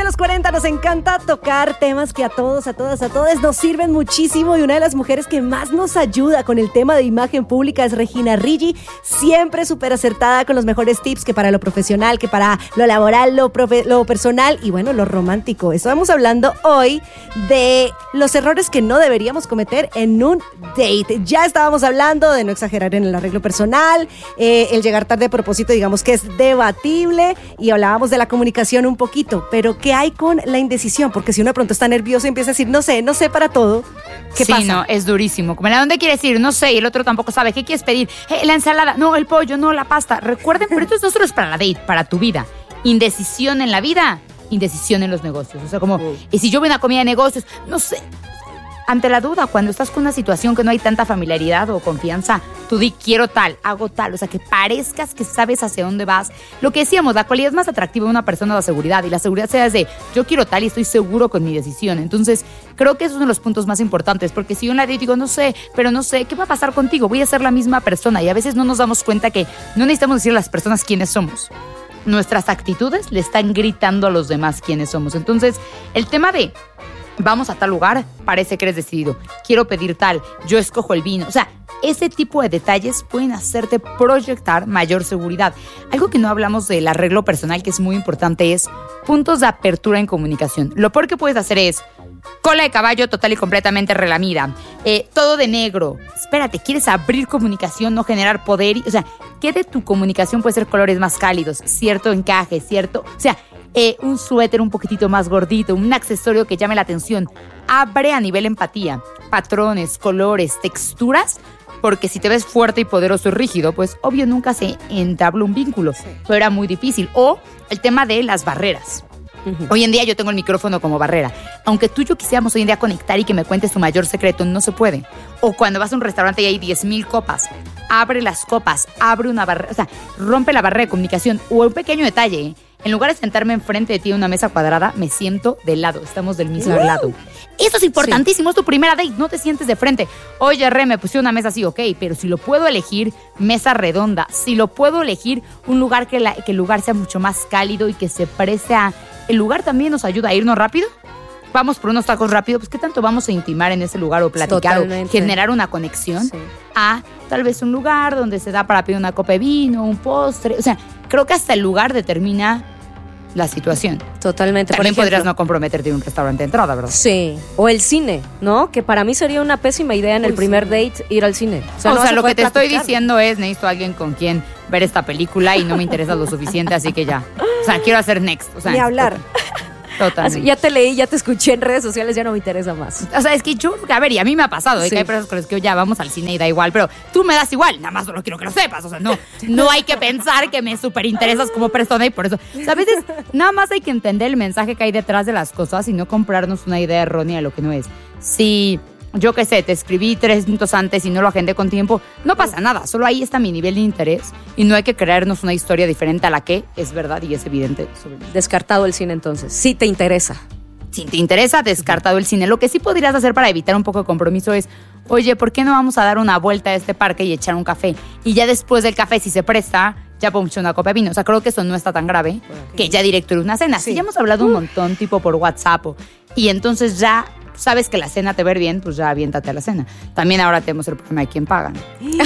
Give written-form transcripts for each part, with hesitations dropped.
de los 40 nos encanta tocar temas que a todos, a todas, a todos nos sirven muchísimo, y una de las mujeres que más nos ayuda con el tema de imagen pública es Regina Ricci, siempre súper acertada con los mejores tips que para lo profesional, que para lo laboral, lo personal y bueno, lo romántico. Estamos hablando hoy de los errores que no deberíamos cometer en un date. Ya estábamos hablando de no exagerar en el arreglo personal, el llegar tarde a propósito, digamos que es debatible, y hablábamos de la comunicación un poquito, pero ¿qué hay con la indecisión? Porque si uno de pronto está nervioso y empieza a decir, no sé para todo, ¿qué pasa? Sí, no, es durísimo. Como, ¿a dónde quieres ir? No sé, y el otro tampoco sabe. ¿Qué quieres pedir? La ensalada, no, el pollo, no, la pasta. Recuerden, pero esto no solo es para la date, para tu vida. Indecisión en la vida, indecisión en los negocios. O sea, como, y si yo voy a una comida de negocios, no sé. Ante la duda, cuando estás con una situación que no hay tanta familiaridad o confianza, tú di, quiero tal, hago tal. O sea, que parezcas que sabes hacia dónde vas. Lo que decíamos, la cualidad más atractiva de una persona es la seguridad. Y la seguridad se da desde, yo quiero tal y estoy seguro con mi decisión. Entonces, creo que eso es uno de los puntos más importantes. Porque si yo en la digo, no sé, pero no sé, ¿qué va a pasar contigo? Voy a ser la misma persona. Y a veces no nos damos cuenta que no necesitamos decir a las personas quiénes somos. Nuestras actitudes le están gritando a los demás quiénes somos. Entonces, el tema de vamos a tal lugar, parece que eres decidido. Quiero pedir tal, yo escojo el vino. O sea, ese tipo de detalles pueden hacerte proyectar mayor seguridad. Algo que no hablamos del arreglo personal, que es muy importante, es puntos de apertura en comunicación. Lo peor que puedes hacer es cola de caballo total y completamente relamida. Todo de negro. Espérate, ¿quieres abrir comunicación, no generar poder? O sea, ¿qué de tu comunicación puede ser colores más cálidos? Cierto encaje, cierto... O sea, un suéter un poquitito más gordito, un accesorio que llame la atención. Abre a nivel empatía. Patrones, colores, texturas. Porque si te ves fuerte y poderoso y rígido, pues obvio nunca se entabla un vínculo. Sí. Pero era muy difícil. O el tema de las barreras. Hoy en día yo tengo el micrófono como barrera. Aunque tú y yo quisiéramos hoy en día conectar y que me cuentes tu mayor secreto, no se puede. O cuando vas a un restaurante y hay 10,000 copas, abre las copas, abre una barrera, o sea, rompe la barrera de comunicación. O un pequeño detalle, en lugar de sentarme enfrente de ti en una mesa cuadrada, me siento de lado, estamos del mismo lado. Eso es importantísimo, es tu primera date, no te sientes de frente. Oye, me pusieron una mesa así, ok, pero si lo puedo elegir, mesa redonda. Si lo puedo elegir, un lugar que el lugar sea mucho más cálido y que se preste a... El lugar también nos ayuda a irnos rápido. Vamos por unos tacos rápido, pues ¿qué tanto vamos a intimar en ese lugar o platicar o generar una conexión? Sí. A tal vez un lugar donde se da para pedir una copa de vino, un postre. O sea, creo que hasta el lugar determina la situación. Totalmente. También podrías no comprometerte en un restaurante de entrada, ¿verdad? Sí. O el cine, ¿no? Que para mí sería una pésima idea en el primer date ir al cine. O sea, lo que te estoy diciendo es, necesito a alguien con quien ver esta película y no me interesa lo suficiente, así que ya. O sea, quiero hacer next. O sea, ni hablar. Totalmente. Así, ya te leí, ya te escuché en redes sociales, ya no me interesa más. O sea, es que yo, a ver, y a mí me ha pasado, que hay personas con las que ya vamos al cine y da igual, pero tú me das igual, nada más solo quiero que lo sepas, o sea, no hay que pensar que me súper interesas como persona y por eso, o sea, a veces nada más hay que entender el mensaje que hay detrás de las cosas y no comprarnos una idea errónea de lo que no es. Si... Yo qué sé, te escribí 3 minutos antes y no lo agendé con tiempo, no pasa nada, solo ahí está mi nivel de interés y no hay que creernos una historia diferente a la que es verdad y es evidente sobre mí. Descartado el cine entonces, sí te interesa. Si te interesa, descartado el cine. Lo que sí podrías hacer para evitar un poco de compromiso es, oye, ¿por qué no vamos a dar una vuelta a este parque y echar un café? Y ya después del café, si se presta, ya podemos echar una copa de vino. O sea, creo que eso no está tan grave que ya directo en una cena. Sí, ya hemos hablado un montón, tipo por WhatsApp, y entonces ya... sabes que la cena te va a ver bien, pues ya aviéntate a la cena. También ahora tenemos el problema de quién pagan.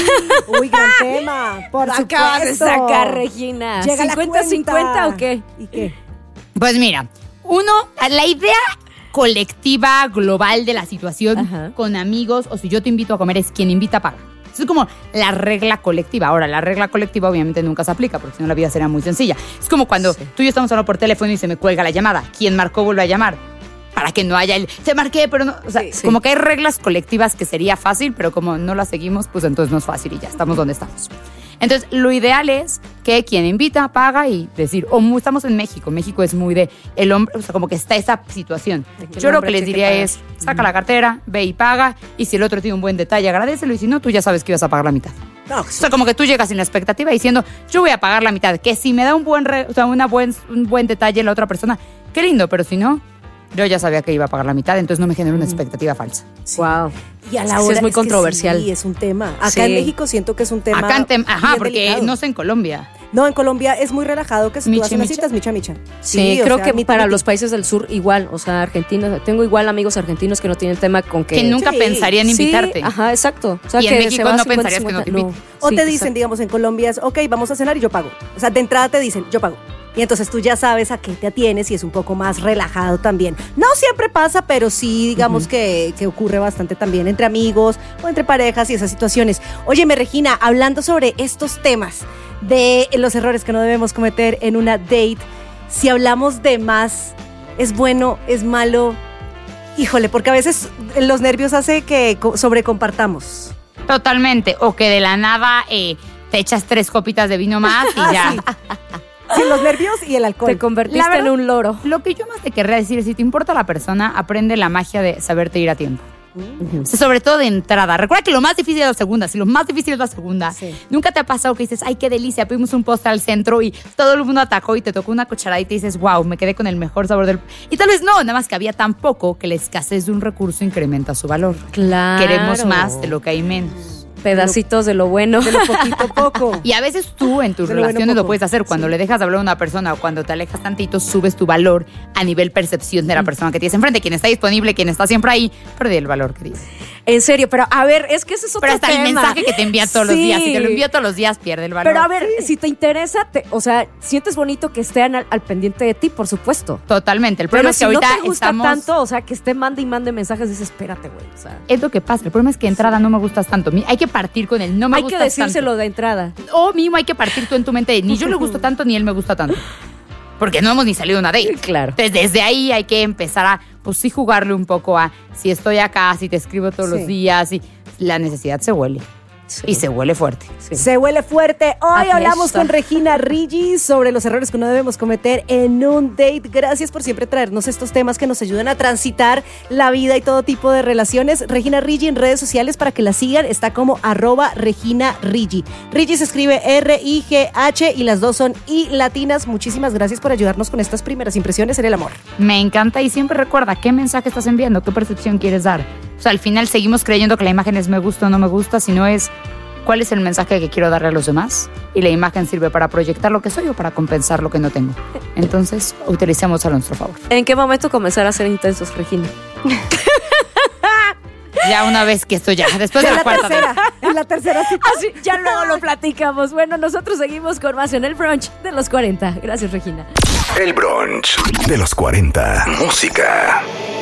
Uy, gran tema. Por supuesto. Acabas de sacar, Regina. Llega 50-50 o qué? ¿Y qué? Pues mira, la idea colectiva, global de la situación con amigos, o si yo te invito a comer, es quien invita paga. Eso es como la regla colectiva. Ahora, la regla colectiva obviamente nunca se aplica, porque si no la vida sería muy sencilla. Es como cuando tú y yo estamos hablando por teléfono y se me cuelga la llamada. Quien marcó vuelve a llamar. Para que no haya te marqué, pero no, o sea, como que hay reglas colectivas que sería fácil, pero como no las seguimos, pues entonces no es fácil y ya estamos donde estamos. Entonces, lo ideal es que quien invita, paga y decir, estamos en México. México es muy de el hombre, o sea, como que está esa situación. Yo lo que les diría es, saca la cartera, ve y paga, y si el otro tiene un buen detalle, agradécelo, y si no, tú ya sabes que ibas a pagar la mitad. No, sí. O sea, como que tú llegas sin la expectativa diciendo, yo voy a pagar la mitad, que si me da un buen detalle la otra persona, qué lindo, pero si no, yo ya sabía que iba a pagar la mitad, entonces no me generó una expectativa falsa. Wow. Y a la Es que hora es muy controversial. Sí, es un tema. Acá Sí. en México siento que es un tema. Acá bien porque delicado. no sé en Colombia. No, en Colombia es muy relajado que si tú vas a unas Micha. citas, micha. Sí, o creo sea, que miti, para miti. los países del sur igual, o sea, Argentina, tengo igual amigos argentinos que no tienen tema con que... Que nunca Sí. pensarían invitarte. Sí, ajá, exacto. O sea, Y en que México se va no 50, pensarías que no te 50, O Sí, te dicen, exacto. digamos, en Colombia es, ok, vamos a cenar y yo pago. O sea, de entrada te dicen, yo pago. Y entonces tú ya sabes a qué te atienes y es un poco más relajado también. No siempre pasa, pero sí, digamos que ocurre bastante también entre amigos o entre parejas y esas situaciones. Óyeme, Regina, hablando sobre estos temas de los errores que no debemos cometer en una date, si hablamos de más, ¿es bueno, es malo? Híjole, porque a veces los nervios hace que sobrecompartamos. Totalmente. O que de la nada te echas 3 copitas de vino más y ya. Sí, los nervios y el alcohol. Te convertiste La verdad, en un loro. Lo que yo más te querría decir es, si te importa la persona, aprende la magia de saberte ir a tiempo. O sea, sobre todo de entrada. Recuerda que lo más difícil es la segunda. Si lo más difícil es la segunda, Sí. nunca te ha pasado que dices, ay, qué delicia, pedimos un postre al centro y todo el mundo atacó y te tocó una cucharadita y dices, wow, me quedé con el mejor sabor del... Y tal vez no, nada más que había tan poco que la escasez de un recurso incrementa su valor. Claro. Queremos más de lo que hay menos. Pedacitos de lo bueno. De lo poquito a poco. Y a veces tú en tus De lo bueno relaciones poco. lo puedes hacer. Cuando le dejas de hablar a una persona o cuando te alejas tantito, subes tu valor a nivel percepción de la persona que tienes enfrente. Quien está disponible, quien está siempre ahí, pierde el valor que dice. En serio, pero a ver, es que ese es otro Pero hasta tema. el mensaje que te envía todos los Sí. días. Si te lo envía todos los días, pierde el valor. Pero a ver, si te interesa, o sea, sientes bonito que estén al pendiente de ti, por supuesto. Totalmente. El Pero problema es si que ahorita no te gusta estamos... tanto, o sea, que esté mande y mande mensajes, dices, espérate, güey. O sea, Es lo que pasa. El problema es que de entrada no me gustas tanto. Hay que partir con el no me hay que gustas decírselo tanto. de entrada. O mismo hay que partir tú en tu mente de ni yo le gusto tanto ni él me gusta tanto. Porque no hemos ni salido a una date. Claro. Entonces, desde ahí hay que empezar a, pues sí, jugarle un poco a si estoy acá, si te escribo todos Sí. los días, y la necesidad se huele. Sí. Y se huele fuerte. Sí. Se huele fuerte. Hoy Aquí hablamos está. con Regina Rigi sobre los errores que no debemos cometer en un date. Gracias por siempre traernos estos temas que nos ayudan a transitar la vida y todo tipo de relaciones. Regina Rigi en redes sociales para que la sigan está como @Regina Rigi. Rigi se escribe R-I-G-H y las dos son I latinas. Muchísimas gracias por ayudarnos con estas primeras impresiones en el amor. Me encanta y siempre recuerda qué mensaje estás enviando, qué percepción quieres dar. O sea, al final seguimos creyendo que la imagen es me gusta o no me gusta, sino es cuál es el mensaje que quiero darle a los demás. Y la imagen sirve para proyectar lo que soy o para compensar lo que no tengo. Entonces, utilicemos a nuestro favor. ¿En qué momento comenzar a ser intensos, Regina? Ya una vez que esto ya, después de la cuarta vez. En la tercera cita. Así, ya luego lo platicamos. Bueno, nosotros seguimos con más en el brunch de los 40. Gracias, Regina. El brunch de los 40. Música.